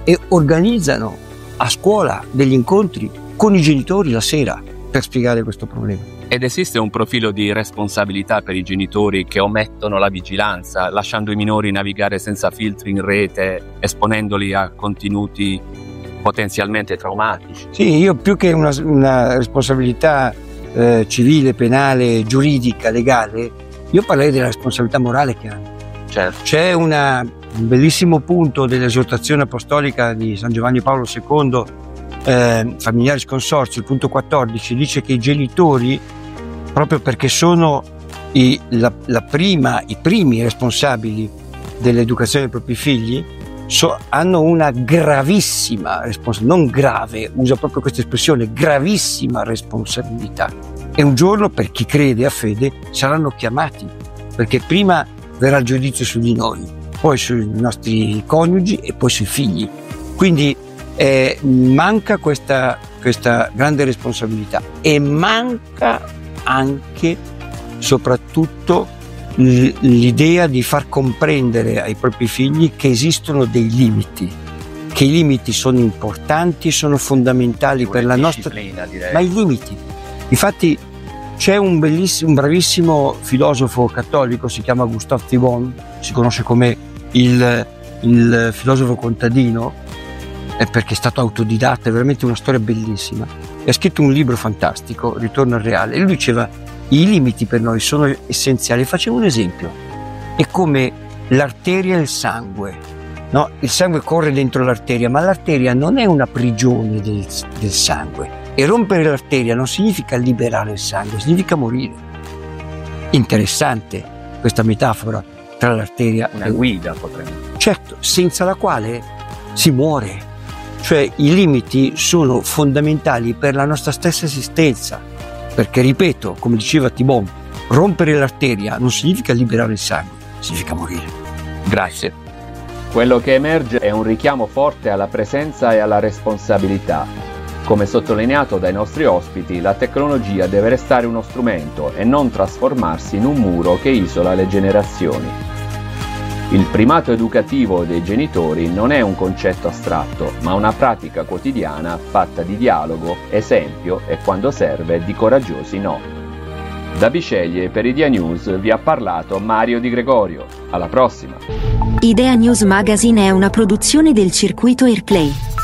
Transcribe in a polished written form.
e organizzano a scuola degli incontri con i genitori la sera per spiegare questo problema. Ed esiste un profilo di responsabilità per i genitori che omettono la vigilanza, lasciando i minori navigare senza filtri in rete, esponendoli a contenuti potenzialmente traumatici? Sì, io più che una responsabilità civile, penale, giuridica, legale, io parlerei della responsabilità morale che hanno. Certo. C'è un bellissimo punto dell'esortazione apostolica di San Giovanni Paolo II, Familiaris Consortio, il punto 14, dice che i genitori, proprio perché sono i primi responsabili dell'educazione dei propri figli, hanno una gravissima responsabilità, non grave, usa proprio questa espressione, gravissima responsabilità. E un giorno, per chi crede a fede, saranno chiamati, perché prima verrà il giudizio su di noi, poi sui nostri coniugi e poi sui figli. Quindi manca questa grande responsabilità, e manca anche, soprattutto, l'idea di far comprendere ai propri figli che esistono dei limiti, che i limiti sono importanti, sono fondamentali per la nostra disciplina, direi. Ma i limiti, infatti, c'è un bravissimo filosofo cattolico, si chiama Gustave Thibon, si conosce come il filosofo contadino, perché è stato autodidatta, è veramente una storia bellissima, e ha scritto un libro fantastico, Ritorno al reale, e lui diceva: i limiti per noi sono essenziali. Facciamo un esempio: è come l'arteria e il sangue, no? Il sangue corre dentro l'arteria, ma l'arteria non è una prigione del sangue, e rompere l'arteria non significa liberare il sangue, significa morire. Interessante questa metafora tra l'arteria una guida, potremmo. Certo, senza la quale si muore. Cioè, i limiti sono fondamentali per la nostra stessa esistenza, perché, ripeto, come diceva Thibon, rompere l'arteria non significa liberare il sangue, significa morire. Grazie. Quello che emerge è un richiamo forte alla presenza e alla responsabilità. Come sottolineato dai nostri ospiti, la tecnologia deve restare uno strumento e non trasformarsi in un muro che isola le generazioni. Il primato educativo dei genitori non è un concetto astratto, ma una pratica quotidiana fatta di dialogo, esempio e, quando serve, di coraggiosi no. Da Bisceglie per Idea News vi ha parlato Mario Di Gregorio. Alla prossima! Idea News Magazine è una produzione del circuito Airplay.